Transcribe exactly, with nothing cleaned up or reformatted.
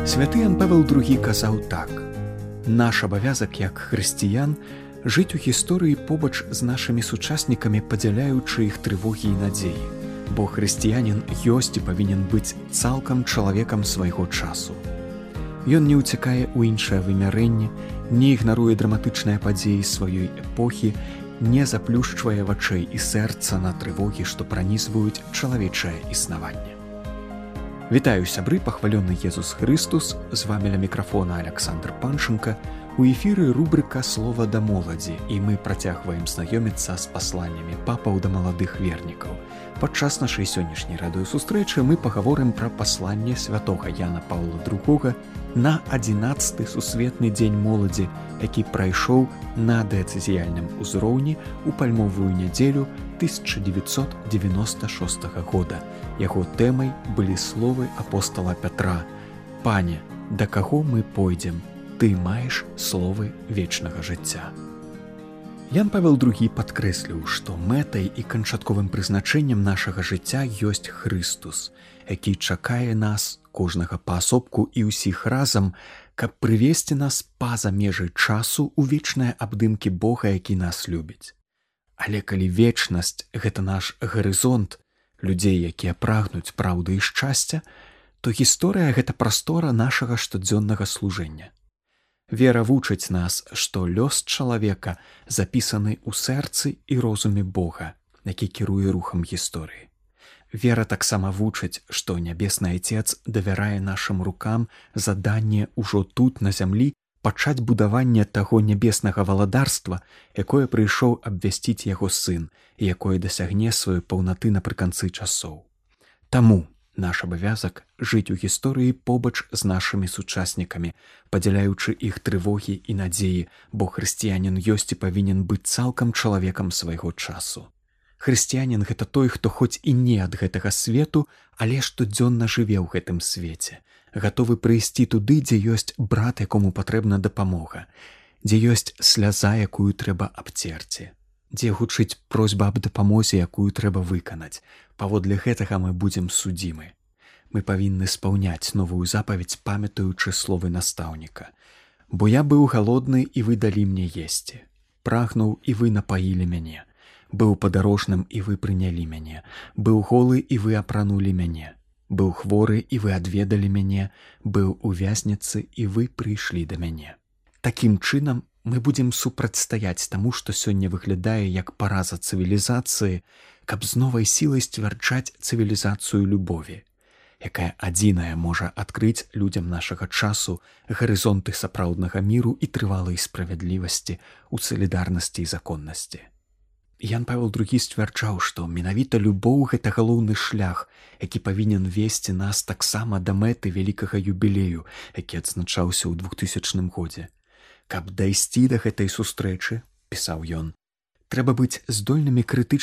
Святы Ян Павел другі казаў так: «Наш абавязак як хрысціян жыць у гісторыі побач з нашымі сучаснікамі, падзяляючы іх трывогі і надзеі, бо хрысціянін ёсць і павінен быць цалкам чалавекам свайго часу. Ён не ўцякае ў іншае вымярэнне, не ігнаруе драматычныя падзеі сваёй эпохі, не заплюшчвае вачэй і сэрца на трывогі, што пранізваюць чалавечае існаванне». Вітаю, сябры, пахвалёны Езус Хрыстус, з вамі ля мікрафона Александр Панченко. У эфіры рубрика «Слова да моладзі», і мы працягваем знаёміцца з пасланнямі папаў да маладых вернікаў. Падчас нашай сённяшняй радыёсустрэчы мы пагаворым пра пасланне святога Яна Паўла другога на адзінаццаты сусветны дзень моладзі, які прайшоў на дыяцэзіяльным узроўні ў пальмовую нядзелю тысяча дзевяцьсот дзевяноста шостага года. Яго тэмай былі словы апостала Пятра: «Пане, да каго мы пойдзем? Ты маеш словы вечнага жыцця». Ян Павел другі падкрэсліў, што мэтай і канчатковым прызначэннем нашага жыцця ёсць Хрыстус, які чакае нас, кожнага паасобку і ўсіх разам, каб прывесці нас па-за межы часу ў вечныя абдымкі Бога, які нас любіць. Але калі вечнасць — гэта наш гарызонт, людзей, якія прагнуць праўды і шчасця, то гісторыя — гэта прастора нашага штодзённага служэння. Вера вучыць нас, што лёс чалавека запісаны ў сэрцы і розуме Бога, які кіруе рухам гісторыі. Вера таксама вучыць, што Нябесны Айцец давярае нашым рукам заданне ўжо тут, на зямлі, пачаць будаванне таго нябеснага валадарства, якое прыйшоў абвясціць яго сын і якое дасягне сваёй паўнаты напрыканцы часоў. Таму наш абавязак жыць у гісторыі побач з нашымі сучаснікамі, падзяляючы іх трывогі і надзеі, бо хрысціянін ёсць і павінен быць цалкам чалавекам свайго часу. Хрысціянін — гэта той, хто хоць і не ад гэтага свету, але штодзённа жыве ў гэтым свеце, гатовы прыйсці туды, дзе ёсць брат, якому патрэбна дапамога, дзе ёсць сляза, якую трэба абцерці, дзе гучыць просьба аб дапамозе, якую трэба выканаць. Паводле гэтага мы будзем судзімы. Мы павінны спаўняць новую запаведь, памятаючы словы настаўніка: «Бо я быў галодны, і вы далі мне есці, прагнуў, і вы напаілі мяне, быў падарожным, і вы прынялі мяне, быў голы, і вы апранулі мяне, быў хворы, і вы адведалі мяне, быў у вязніцы, і вы прыйшлі да мяне». Такім чынам мы будзем супрацьстаяць таму, што сёння выглядае як параза цывілізацыі, каб з новай сілай сцвярджаць цывілізацыю любові, якая адзіная можа адкрыць людзям нашага часу гарызонты сапраўднага міру і трывалай справядлівасці ў салідарнасці і законнасці. Ян Павел другі сцвярджаў, што менавіта любоў — гэта галоўны шлях, які павінен весці нас таксама да мэты вялікага юбілею, які адзначаўся ў двухтысячным годзе. Каб дайсці да гэтай сустрэчы, пісаў ён, трэба быць здольнымі крытычна